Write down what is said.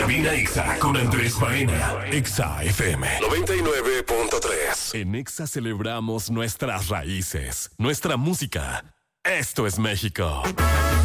Cabina Exa con Andrés Baena. Exa FM 99.3. En Exa celebramos nuestras raíces, nuestra música. Esto es México.